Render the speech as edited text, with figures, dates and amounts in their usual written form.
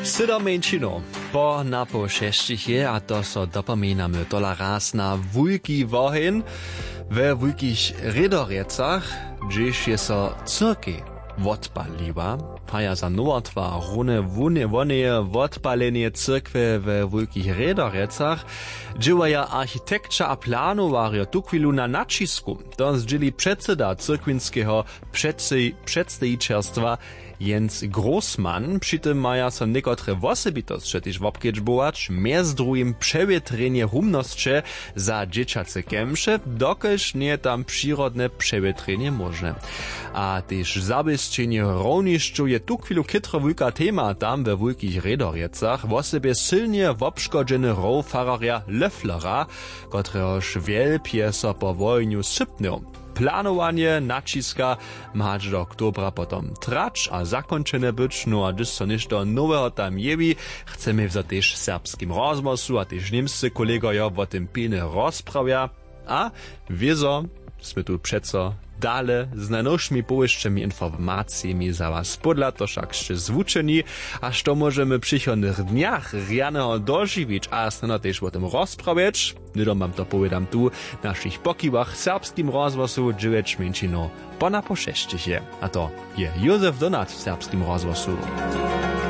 Sydom menšino, po napo šeštiche, a to so dopomínamy tola raz na wujki wohin, we wujkich redoriecach, gdzieś je so cyrki odpaliła, paja za nowotwa rune wonie odpalenie cyrkwy we wujkich redoriecach, dziewaja architekcza a planowario tu chwilu na nacisku, to zdzieli przedseda cyrkwinskiego przedstawicielstwa Jens Grossmann, przy tym maja so niekotre wosobitostcze też wobkedźbować, między drugim przewietrenie humnosće za dzieciace kemsze, dokelž nie tam przyrodne przewietrenie możne. A też zabezpieczenie równiszczu je tu chwilu kytro wujka tema tam we wujkich redoriecach, wosobie silnie wobszkodzeny row-fararia Löfflera, kotrehoż wielpie so po wojniu sypnął. Planowanie naciska ma do oktobra potom trać a zakończone być, no a gdyż so ništo nowego tam jewi, chcemy wza też serbskim rozmosu, a też niemscy kolegojo o tym pilnie rozprawia, a wiezo, sme tu przeco dale z najnowszymi połyszczymi informacjami za was podla to wszakście zwuczeni, a što możemy w przychodnych dniach rianeho dożywić, a stano też o tym rozprawiać. Nidom wam to powiedam tu w naszych pokiwach serbskim rozwosu 9 menšino po na po 6. A to je Józef Donat w serbskim rozwosu.